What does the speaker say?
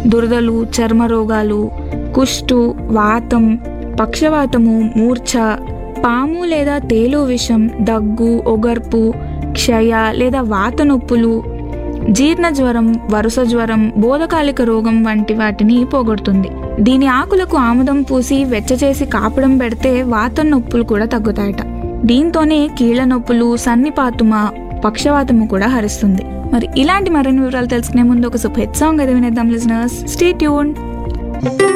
దురదలు, చర్మ రోగాలు, కుష్టు, వాతం, పక్షవాతము, మూర్ఛ, పాము లేదా తేలు విషం, దగ్గు, ఒగర్పు, క్షయ లేదా వాత నొప్పులు, జీర్ణ జ్వరం, వరుస జ్వరం, బోధకాలిక రోగం వంటి వాటిని పోగొడుతుంది. దీని ఆకులకు ఆముదం పూసి వెచ్చచేసి కాపడం పెడితే వాతం నొప్పులు కూడా తగ్గుతాయట. దీంతోనే కీళ్ళ నొప్పులు, సన్నిపాతుమ, పక్షవాతము కూడా హరిస్తుంది. మరి ఇలాంటి మరిన్ని వివరాలు తెలుసుకునే ముందు ఒక సూపర్ హిట్ సాంగ్ అయితే వినేద్దాం లిజనర్స్. Stay tuned.